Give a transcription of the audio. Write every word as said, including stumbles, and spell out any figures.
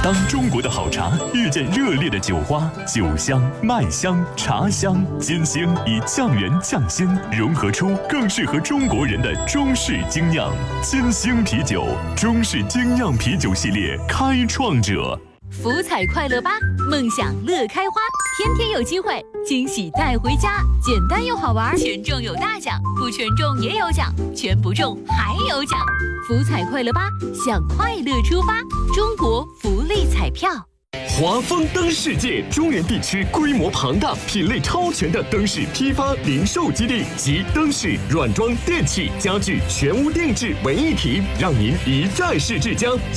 当中国的好茶遇见热烈的酒花，酒香、麦香、茶香、金星以酱园酱鲜融合出更适合中国人的中式精酿。金星啤酒，中式精酿啤酒系列开创者。 福彩快乐吧，梦想乐开花，天天有机会，惊喜带回家，简单又好玩，全中有大奖，不全中也有奖，全不中还有奖。福彩快乐吧，向快乐出发，中国福利彩票。 华丰灯世界中原地区规模庞大、品类超全的灯饰批发零售基地及灯饰、软装、电器、家具全屋定制为一体，让您一站式至家。